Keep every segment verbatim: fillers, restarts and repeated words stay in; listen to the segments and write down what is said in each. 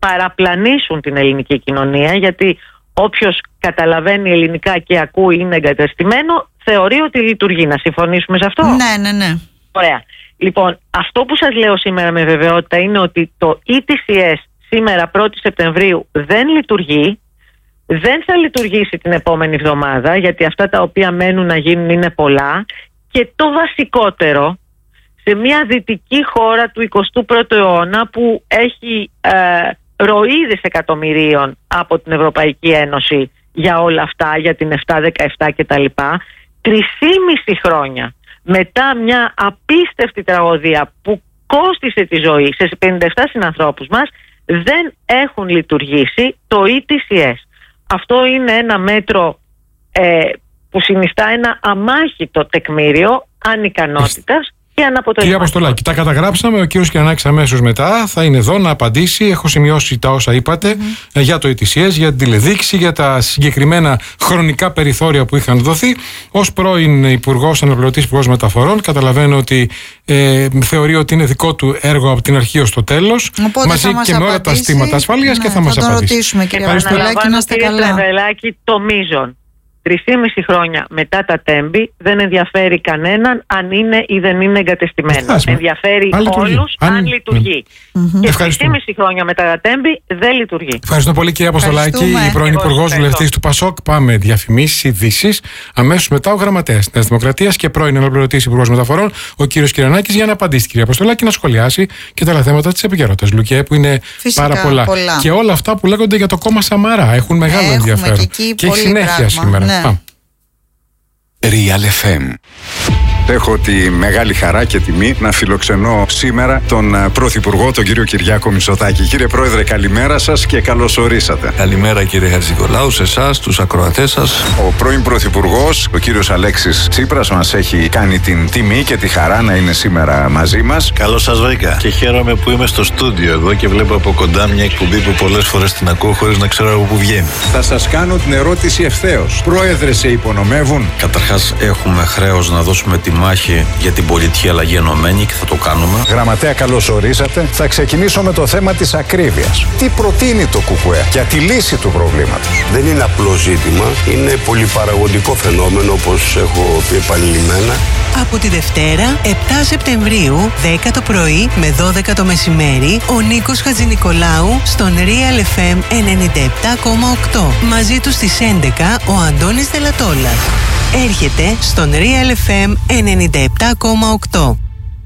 παραπλανήσουν την ελληνική κοινωνία, γιατί όποιος καταλαβαίνει ελληνικά και ακούει είναι εγκατεστημένο, θεωρεί ότι λειτουργεί. Να συμφωνήσουμε σε αυτό? Ναι, ναι, ναι. Ωραία. Λοιπόν, αυτό που σας λέω σήμερα με βεβαιότητα είναι ότι το ι τι σι ες σήμερα πρώτη Σεπτεμβρίου δεν λειτουργεί, δεν θα λειτουργήσει την επόμενη εβδομάδα, γιατί αυτά τα οποία μένουν να γίνουν είναι πολλά, και το βασικότερο, σε μια δυτική χώρα του εικοστού πρώτου αιώνα που έχει ε, ροή δισεκατομμυρίων από την Ευρωπαϊκή Ένωση για όλα αυτά, για την επτά δεκαεπτά κτλ, τρισήμιση χρόνια μετά μια απίστευτη τραγωδία που κόστισε τη ζωή σε πενήντα επτά συνανθρώπους μας, δεν έχουν λειτουργήσει το ι τι σι ες. Αυτό είναι ένα μέτρο ε, που συνιστά ένα αμάχητο τεκμήριο ανικανότητας και αναποτελεσματικότητας. Κύριε Αποστολάκη, τα καταγράψαμε. Ο κύριος Κυρανάκης αμέσως μετά θα είναι εδώ να απαντήσει. Έχω σημειώσει τα όσα είπατε mm-hmm. για το ι τι σι ες, για την τηλεδίκηση, για τα συγκεκριμένα χρονικά περιθώρια που είχαν δοθεί. Ως πρώην Υπουργός, Αναπληρωτής Υπουργός Μεταφορών, καταλαβαίνω ότι ε, θεωρεί ότι είναι δικό του έργο από την αρχή ως το τέλος. Οπότε μαζί και με όλα τα στήματα ασφαλείας, ναι, και θα, θα μας απαντήσει. Θα το ρωτήσουμε, κύριε Αποστολάκη, να είστε καλά. Κύριε το μείζον. Τρεις χρόνια μετά τα τέμπη δεν ενδιαφέρει κανέναν αν είναι ή δεν είναι εγκατεστημένο. Φτάσουμε. Ενδιαφέρει αν όλους αν, αν λειτουργεί. Mm-hmm. Και τρεις χρόνια μετά τα τέμπη δεν λειτουργεί. Ευχαριστώ πολύ, κύριε Αποστολάκη, η πρώην Υπουργός Βουλευτής του ΠΑΣΟΚ. Πάμε διαφημίσεις, ειδήσεις. Αμέσως μετά ο Γραμματέας της Νέας Δημοκρατίας και πρώην Αναπληρωτής Υπουργός Μεταφορών, ο κύριος Κυρανάκης, για να απαντήσει, κύριε Αποστολάκη, να σχολιάσει και τα άλλα θέματα της επικαιρότητας, Λουκέ, που είναι φυσικά πάρα πολλά. πολλά. Και όλα αυτά που λέγονται για το κόμμα Σαμαρά έχουν μεγάλο Έχουμε ενδιαφέρον. Και, και έχει συνέχεια πράγμα. σήμερα. Ναι. Real εφ εμ. Έχω τη μεγάλη χαρά και τιμή να φιλοξενώ σήμερα τον Πρωθυπουργό, τον κύριο Κυριάκο Μητσοτάκη. Κύριε Πρόεδρε, καλημέρα σας και καλώς ορίσατε. Καλημέρα, κύριε Χατζηνικολάου, σε εσάς, τους ακροατές σας. Ο πρώην Πρωθυπουργός, ο κύριος Αλέξης Τσίπρας, μας έχει κάνει την τιμή και τη χαρά να είναι σήμερα μαζί μας. Καλώς σας βρήκα. Και χαίρομαι που είμαι στο στούντιο εδώ και βλέπω από κοντά μια εκπομπή που πολλές φορές την ακούω χωρίς να ξέρω από πού βγαίνει. Θα σας κάνω την ερώτηση ευθέως. Πρόεδρε, σε υπονομεύουν? Καταρχάς, έχουμε χρέος να δώσουμε τη μάχη για την πολιτική αλλαγή ενωμένη και θα το κάνουμε. Γραμματέα, καλώς ορίσατε. Θα ξεκινήσω με το θέμα της ακρίβειας. Τι προτείνει το ΚΚΕ για τη λύση του προβλήματος? Δεν είναι απλό ζήτημα, είναι πολυπαραγωγικό φαινόμενο, όπως έχω πει επανειλημμένα. Από τη Δευτέρα, επτά Σεπτεμβρίου, δέκα το πρωί με δώδεκα το μεσημέρι, ο Νίκος Χατζηνικολάου στον Real εφ εμ ενενήντα επτά κόμμα οκτώ. Μαζί του στις έντεκα ο Αντώνης Δελατόλας. Έρχεται στον Real εφ εμ ενενήντα επτά κόμμα οκτώ.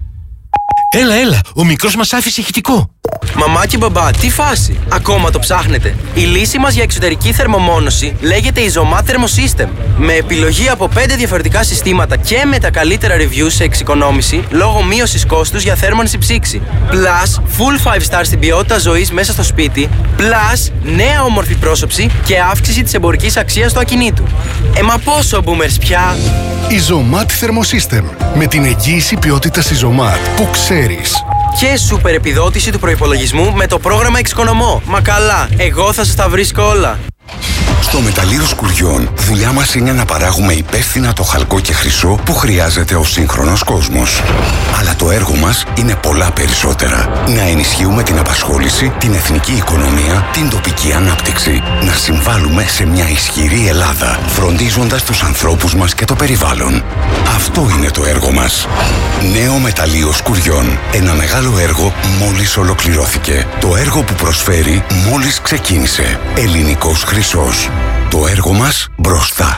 Έλα, έλα, ο μικρός μας άφησε ηχητικό. Μαμά και μπαμπά, τι φάση, ακόμα το ψάχνετε? Η λύση μας για εξωτερική θερμομόνωση λέγεται Isomat Thermosystem. Με επιλογή από πέντε διαφορετικά συστήματα και με τα καλύτερα reviews σε εξοικονόμηση λόγω μείωσης κόστους για θέρμανση ψήξη. Plus, full five star στην ποιότητα ζωής μέσα στο σπίτι. Plus, νέα όμορφη πρόσωψη και αύξηση της εμπορικής αξίας του ακινήτου. Ε, μα πόσο boomers πια! Isomat Thermosystem. Με την εγγύηση ποιότητας Isomat που ξέρεις. Και σούπερ επιδότηση του προϋπολογισμού με το πρόγραμμα Εξοικονομώ. Μα καλά, εγώ θα σας τα βρίσκω όλα. Στο μεταλλείο Σκουριών, δουλειά μας είναι να παράγουμε υπεύθυνα το χαλκό και χρυσό που χρειάζεται ο σύγχρονος κόσμος. Αλλά το έργο μας είναι πολλά περισσότερα. Να ενισχύουμε την απασχόληση, την εθνική οικονομία, την τοπική ανάπτυξη. Να συμβάλλουμε σε μια ισχυρή Ελλάδα, φροντίζοντας τους ανθρώπους μας και το περιβάλλον. Αυτό είναι το έργο μας. Νέο μεταλλείο Σκουριών. Ένα μεγάλο έργο μόλις ολοκληρώθηκε. Το έργο που προσφέρει μόλις ξεκίνησε. Ελληνικός χρυσός. Το έργο μας μπροστά.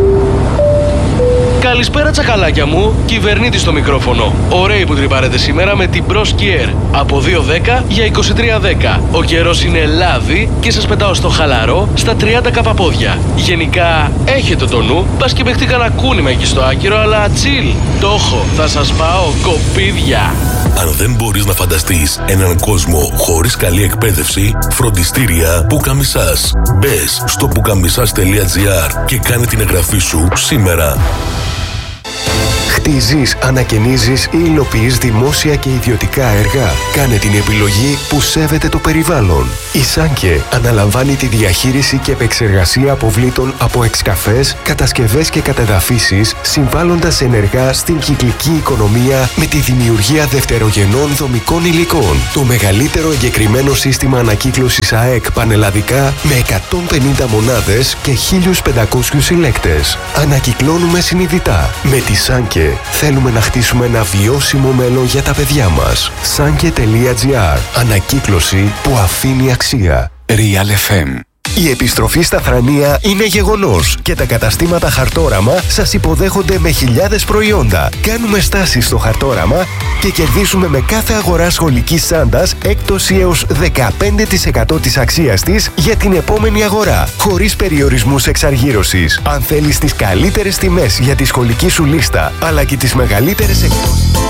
Καλησπέρα τσακαλάκια μου, κυβερνήτη στο μικρόφωνο. Ωραίοι που τρυπάρετε σήμερα με την Bros Gear. Από δύο δέκα για είκοσι τρία δέκα. Ο καιρός είναι λάδι και σας πετάω στο χαλαρό στα τριάντα καπαπόδια. Γενικά έχετε το νου, πας και παιχτεί κανένα κούνημα εκεί στο άκυρο, αλλά chill. Το έχω, θα σας πάω κοπίδια. Αν δεν μπορείς να φανταστείς έναν κόσμο χωρίς καλή εκπαίδευση, φροντιστήρια Πουκαμισάς. Μπες στο πουκαμισάς τελεία τζι άρ και κάνε την εγγραφή σου σήμερα. Χτίζεις, ανακαινίζεις ή υλοποιείς δημόσια και ιδιωτικά έργα. Κάνε την επιλογή που σέβεται το περιβάλλον. Η Σάνκε αναλαμβάνει τη διαχείριση και επεξεργασία αποβλήτων από εξκαφές, κατασκευές και κατεδαφίσεις, συμβάλλοντας ενεργά στην κυκλική οικονομία με τη δημιουργία δευτερογενών δομικών υλικών. Το μεγαλύτερο εγκεκριμένο σύστημα ανακύκλωσης ΑΕΚ πανελλαδικά με εκατόν πενήντα μονάδες και χίλιους πεντακόσιους συλλέκτες. Ανακυκλώνουμε συνειδητά. Με τη Σάνκε θέλουμε να χτίσουμε ένα βιώσιμο μέλλον για τα παιδιά μας. Sanke τελεία τζι άρ. Ανακύκλωση που αφήνει αξία. Real εφ εμ. Η επιστροφή στα Θρανία είναι γεγονός και τα καταστήματα Χαρτόραμα σας υποδέχονται με χιλιάδες προϊόντα. Κάνουμε στάσεις στο Χαρτόραμα και κερδίσουμε με κάθε αγορά σχολικής τσάντας έκπτωση έως δεκαπέντε τοις εκατό της αξίας της για την επόμενη αγορά, χωρίς περιορισμούς εξαργύρωσης. Αν θέλεις τις καλύτερες τιμές για τη σχολική σου λίστα, αλλά και τις μεγαλύτερες εκπτώσεις...